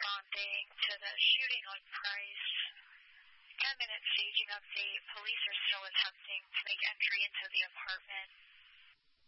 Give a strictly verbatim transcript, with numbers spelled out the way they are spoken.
responding to the shooting on Price. ten minute staging update. Police are still attempting to make entry into the apartment.